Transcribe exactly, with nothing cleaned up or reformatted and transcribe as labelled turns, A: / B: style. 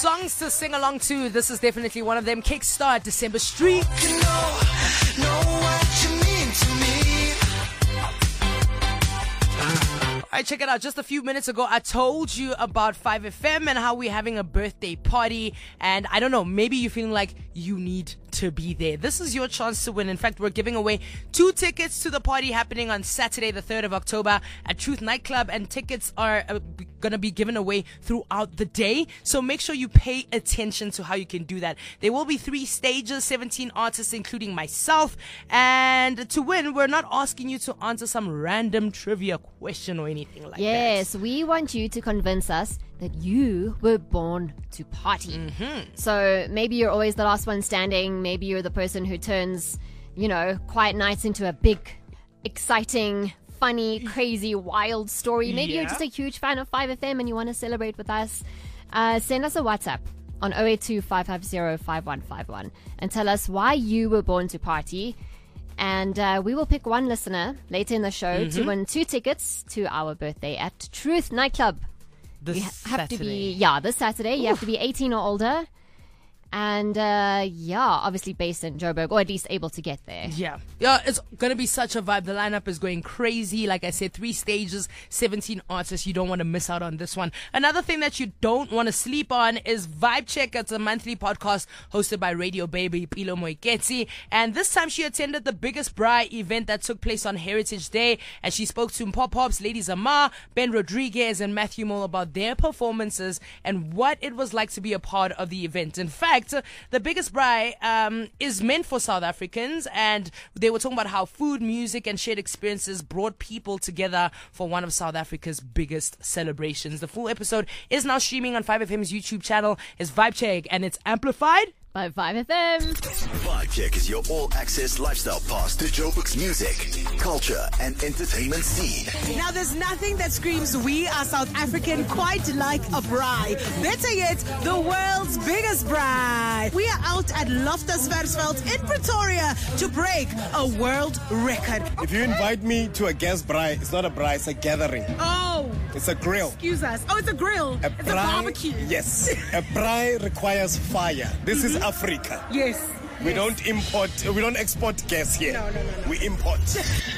A: songs to sing along to. This is definitely one of them. Kickstart December Street.
B: You know, know what you mean to me.
A: All right, check it out. Just a few minutes ago, I told you about five F M and how we're having a birthday party. And I don't know, maybe you're feeling like you need to be there. This is your chance to win. In fact, we're giving away two tickets to the party happening on Saturday, the third of October at Truth Nightclub. And tickets are uh, going to be given away throughout the day. So make sure you pay attention to how you can do that. There will be three stages, seventeen artists, including myself. And to win, we're not asking you to answer some random trivia question or anything like
C: yes,
A: that.
C: we want you to convince us that you were born to party.
A: Mm-hmm.
C: So maybe you're always the last one standing. Maybe you're the person who turns, you know, quiet nights into a big, exciting, funny, crazy, wild story. Maybe
A: Yeah.
C: you're just a huge fan of five F M and you want to celebrate with us. Uh, send us a WhatsApp on zero eight two, five five zero, five one five one and tell us why you were born to party. And uh, we will pick one listener later in the show
A: Mm-hmm.
C: to win two tickets to our birthday at Truth Nightclub.
A: This
C: You ha- have
A: Saturday.
C: to be, yeah, this Saturday. You have to be eighteen or older. And, uh, yeah, obviously based in Joburg, or at least able to get there.
A: Yeah. Yeah, it's going to be such a vibe. The lineup is going crazy. Like I said, three stages, seventeen artists. You don't want to miss out on this one. Another thing that you don't want to sleep on is Vibe Check. It's a monthly podcast hosted by Radio Baby, Pilo Moiketsi. And this time she attended the biggest Braai event that took place on Heritage Day. And she spoke to Pop Pops, Lady Zamar, Ben Rodriguez, and Matthew Mole about their performances and what it was like to be a part of the event. In fact, the biggest Braai um, is meant for South Africans, and they were talking about how food, music, and shared experiences brought people together for one of South Africa's biggest celebrations. The full episode is now streaming on five F M's YouTube channel. It's Vibe Check, and it's amplified
C: By five F M.
D: Vibe Check is your all-access lifestyle pass to Joburg's music, culture, and entertainment scene.
E: Now, there's nothing that screams we are South African quite like a braai. Better yet, the world's biggest braai. We are out at Loftus Versfeld in Pretoria to break a world record.
F: If you invite me to a guest braai, it's not a braai, it's a gathering.
E: Oh,
F: It's a grill.
E: excuse us. Oh, it's a grill.
F: A
E: it's a
F: braai-
E: barbecue.
F: Yes. A braai requires fire. This is Africa.
E: Yes.
F: We don't import, we don't export gas here.
E: No, no, no, no.
F: We import.